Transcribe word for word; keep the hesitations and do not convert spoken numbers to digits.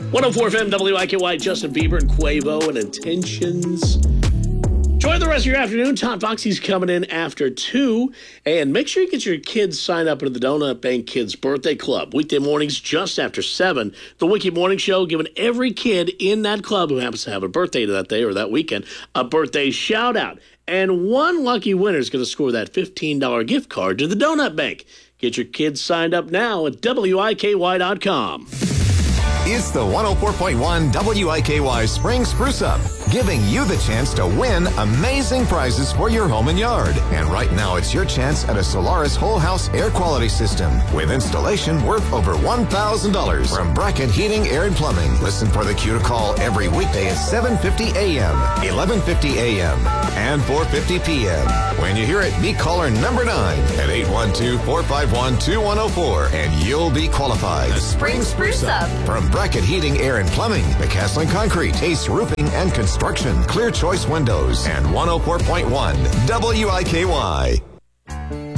one oh four F M W I K Y, Justin Bieber and Quavo and Intentions. Enjoy the rest of your afternoon. Todd Foxy's coming in after two. And make sure you get your kids signed up into the Donut Bank Kids Birthday Club. Weekday mornings just after seven. The Wiki Morning Show giving every kid in that club who happens to have a birthday that day or that weekend a birthday shout out. And one lucky winner is going to score that fifteen dollars gift card to the Donut Bank. Get your kids signed up now at W I K Y dot com. It's the one oh four point one W I K Y Spring Spruce Up, giving you the chance to win amazing prizes for your home and yard. And right now, it's your chance at a Solaris whole house air quality system with installation worth over one thousand dollars from Brackett Heating, Air and Plumbing. Listen for the cue to call every weekday at seven fifty a.m., eleven fifty a.m., and four fifty p.m. When you hear it, be caller number nine at eight one two, four five one, two one oh four, and you'll be qualified. The Spring Spruce Up from Brackett Heating, Air and Plumbing, McCaslin Concrete, Ace Roofing and Construction, Clear Choice Windows, and one oh four point one W I K Y.